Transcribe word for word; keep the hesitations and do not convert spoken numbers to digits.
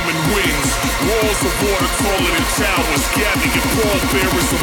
human wings. Walls of water taller than towers. Gather your pallbearers